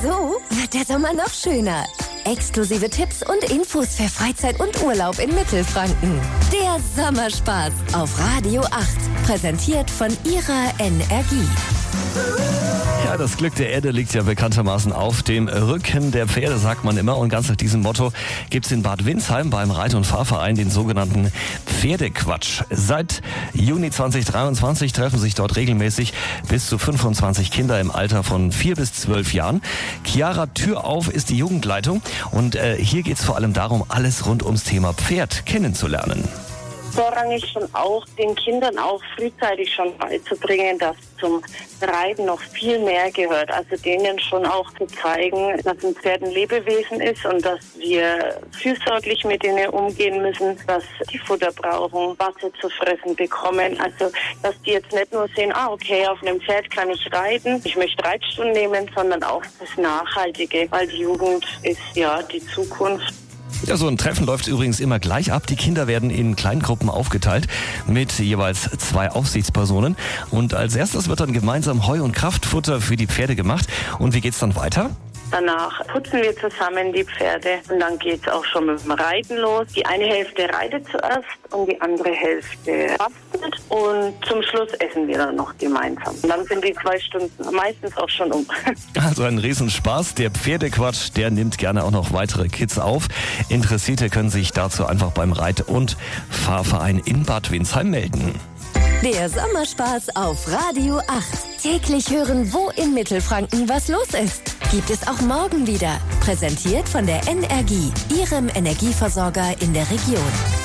So wird der Sommer noch schöner. Exklusive Tipps und Infos für Freizeit und Urlaub in Mittelfranken. Der Sommerspaß auf Radio 8. Präsentiert von ihrer Energie. Ja, das Glück der Erde liegt ja bekanntermaßen auf dem Rücken der Pferde, sagt man immer. Und ganz nach diesem Motto gibt es in Bad Windsheim beim Reit- und Fahrverein den sogenannten Pferdequatsch. Seit Juni 2023 treffen sich dort regelmäßig bis zu 25 Kinder im Alter von 4 bis 12 Jahren. Chiara Türauf ist die Jugendleitung und hier geht es vor allem darum, alles rund ums Thema Pferd kennenzulernen. Vorrangig schon auch den Kindern auch frühzeitig schon beizubringen, dass zum Reiten noch viel mehr gehört. Also denen schon auch zu zeigen, dass ein Pferd ein Lebewesen ist und dass wir fürsorglich mit ihnen umgehen müssen, dass die Futter brauchen, Wasser zu fressen bekommen. Also dass die jetzt nicht nur sehen, okay, auf einem Pferd kann ich reiten, ich möchte Reitstunden nehmen, sondern auch das Nachhaltige, weil die Jugend ist ja die Zukunft. Ja, so ein Treffen läuft übrigens immer gleich ab. Die Kinder werden in Kleingruppen aufgeteilt mit jeweils 2 Aufsichtspersonen. Und als erstes wird dann gemeinsam Heu und Kraftfutter für die Pferde gemacht. Und wie geht's dann weiter? Danach putzen wir zusammen die Pferde und dann geht's auch schon mit dem Reiten los. Die eine Hälfte reitet zuerst und die andere Hälfte rastet und zum Schluss essen wir dann noch gemeinsam. Und dann sind die 2 Stunden meistens auch schon um. Also ein Riesenspaß. Der Pferdequatsch, der nimmt gerne auch noch weitere Kids auf. Interessierte können sich dazu einfach beim Reit- und Fahrverein in Bad Windsheim melden. Der Sommerspaß auf Radio 8. Täglich hören, wo in Mittelfranken was los ist. Gibt es auch morgen wieder. Präsentiert von der Energie, ihrem Energieversorger in der Region.